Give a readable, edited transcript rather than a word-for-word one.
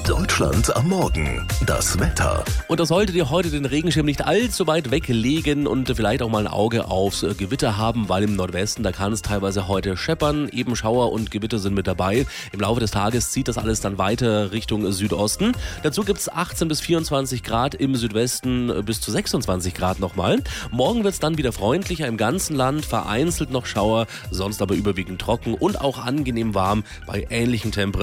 Deutschland am Morgen. Das Wetter. Und da solltet ihr heute den Regenschirm nicht allzu weit weglegen und vielleicht auch mal ein Auge aufs Gewitter haben, weil im Nordwesten, da kann es teilweise heute scheppern. Eben Schauer und Gewitter sind mit dabei. Im Laufe des Tages zieht das alles dann weiter Richtung Südosten. Dazu gibt es 18 bis 24 Grad im Südwesten, bis zu 26 Grad nochmal. Morgen wird es dann wieder freundlicher im ganzen Land, vereinzelt noch Schauer, sonst aber überwiegend trocken und auch angenehm warm bei ähnlichen Temperaturen